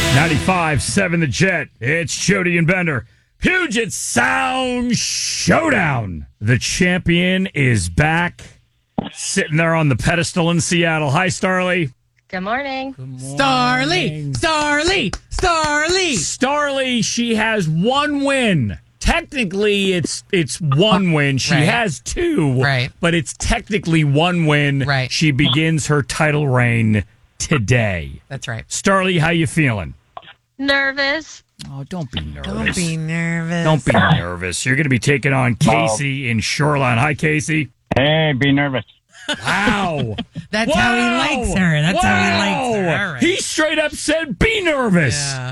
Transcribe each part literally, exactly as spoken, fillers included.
ninety-five seven The Jet. It's Jody and Bender. Puget Sound Showdown. The champion is back, sitting there on the pedestal in Seattle. Hi, Starly. Good morning. Good morning. Starly, Starly, Starly. Starly, she has one win. Technically, it's it's one win. She Right. has two, Right. but it's technically one win. Right. She begins her title reign today. That's right. Starly, how you feeling? Nervous. Oh, don't be nervous. Don't be nervous. Don't be nervous. You're going to be taking on Casey in Shoreline. Hi, Casey. Hey, be nervous. Wow. That's how he likes her. That's how he likes her. Wow. All right. He straight up said, be nervous. Yeah.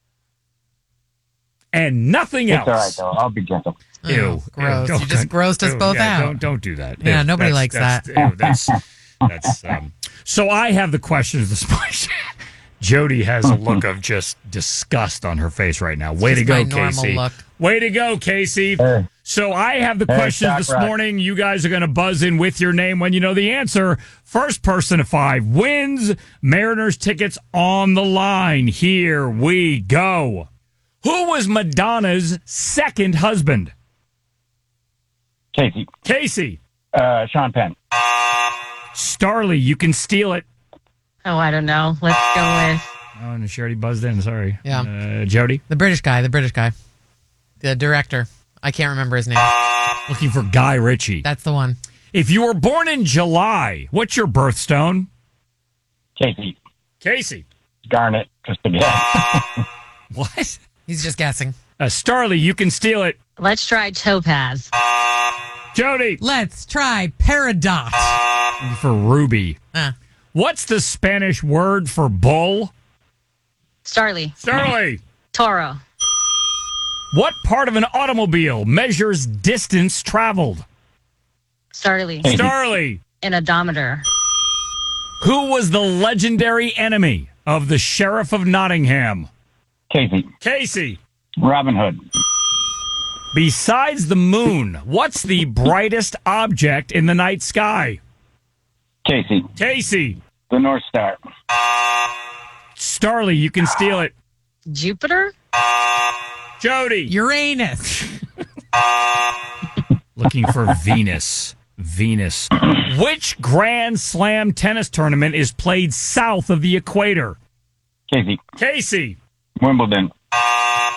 And nothing It's else. all right, though. I'll be gentle. Oh, Ew. gross. Ew, You just grossed us ew, both yeah, out. Don't, don't do that. Yeah, Ew, nobody that's- likes that's, that. Ew, that's, that's, um, so I have the questions this morning. Jody has a look of just disgust on her face right now. Way to just go, my normal Casey. look. Way to go, Casey. Hey. So I have the Hey, questions Doc this Rock. morning. You guys are going to buzz in with your name when you know the answer. First person to five wins. Mariners tickets on the line. Here we go. Who was Madonna's second husband? Casey. Casey. Uh, Sean Penn. Starly, you can steal it. Oh, I don't know. Let's go with Oh, and she already buzzed in. Sorry. Yeah. Uh, Jody. The British guy, the British guy. The director. I can't remember his name. Looking for Guy Ritchie. That's the one. If you were born in July, what's your birthstone? Casey. Casey. Garnet. Just to get. What? He's just guessing. Uh, Starly, you can steal it. let's try Topaz. Jody. Let's try Peridot. For Ruby. Uh, What's the Spanish word for bull? Starly. Starly. Toro. What part of an automobile measures distance traveled? Starly. Hey. Starly. An odometer. Who was the legendary enemy of the Sheriff of Nottingham? Casey. Casey. Robin Hood. Besides the moon, what's the brightest object in the night sky? Casey. Casey. The North Star. Starly, you can steal it. Jupiter. Jody. Uranus. Looking for Venus. Venus. Which Grand Slam tennis tournament is played south of the equator? Casey. Casey. Wimbledon.